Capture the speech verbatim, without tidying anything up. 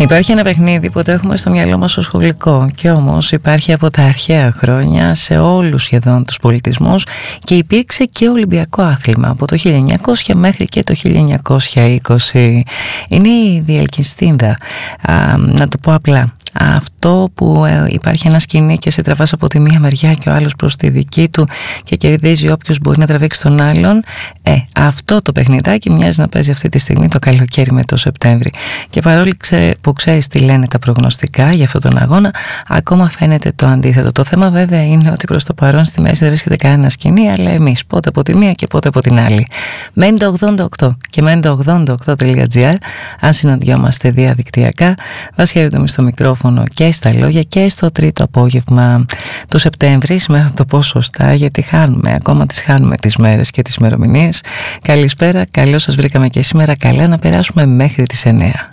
Υπάρχει ένα παιχνίδι που το έχουμε στο μυαλό μας στο σχολικό και όμως υπάρχει από τα αρχαία χρόνια σε όλους σχεδόν τους πολιτισμούς και υπήρξε και ολυμπιακό άθλημα από το χίλια εννιακόσια μέχρι και το χίλια εννιακόσια είκοσι. Είναι η διελκυστίνδα, α, να το πω απλά. Αυτό που ε, υπάρχει ένα σκηνή και σε τραβάς από τη μία μεριά και ο άλλος προς τη δική του και κερδίζει όποιος μπορεί να τραβήξει τον άλλον. Ε, αυτό το παιχνιδάκι μοιάζει να παίζει αυτή τη στιγμή το καλοκαίρι με το Σεπτέμβρη. Και παρόλο ξέ, που ξέρεις τι λένε τα προγνωστικά για αυτόν τον αγώνα, ακόμα φαίνεται το αντίθετο. Το θέμα βέβαια είναι ότι προς το παρόν στη μέση δεν βρίσκεται κανένα σκηνή, αλλά εμείς πότε από τη μία και πότε από την άλλη. Μένει το ογδόντα οκτώ και μένει το ογδόντα οκτώ τελεία τζι άρ αν συναντιόμαστε διαδικτυακά. Вас χαιρετούμε στο μικρόφωνο και στα λόγια και στο τρίτο απόγευμα του Σεπτέμβρη. Σήμερα θα το πω σωστά γιατί χάνουμε, ακόμα τις χάνουμε τις μέρες και τις ημερομηνίες. Καλησπέρα, καλώς σας βρήκαμε και σήμερα. Καλά να περάσουμε μέχρι τις εννέα.